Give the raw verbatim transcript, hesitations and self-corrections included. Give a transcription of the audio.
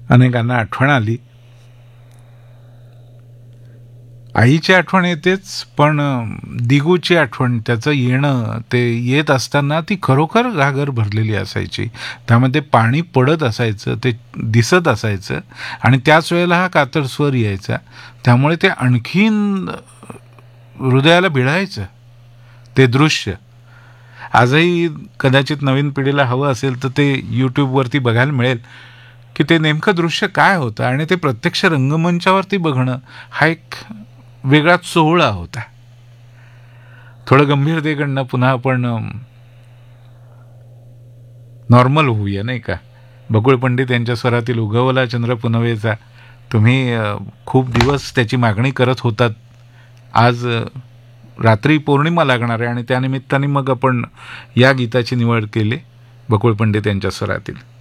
अनेकांना आठवण आली. आईची आठवण येतेच, पण दिगूची आठवण, त्याचं येणं, ते येत असताना ती खरोखर घागर भरलेली असायची. त्यामध्ये पाणी पडत असायचं, ते दिसत असायचं आणि त्याच वेळेला हा कातर स्वर यायचा. त्यामुळे ते आणखीन हृदयाला भिडायचं ते दृश्य. आजही कदाचित नवीन पिढीला हवं असेल तर ते यूट्यूबवरती बघायला मिळेल की ते नेमकं दृश्य काय होतं, आणि ते प्रत्यक्ष रंगमंचावरती बघणं हा एक वेगळाच सोहळा होता. थोडं गंभीरतेकडनं पुन्हा आपण नॉर्मल होऊया, नाही का. बकुळ पंडित यांच्या स्वरातील उगवला चंद्र पुनवेचा तुम्ही खूप दिवस त्याची मागणी करत होतात. आज रात्री पौर्णिमा लागणार आहे आणि त्यानिमित्ताने मग आपण या गीताची निवड केली, बकुळ पंडित यांच्या स्वरातील.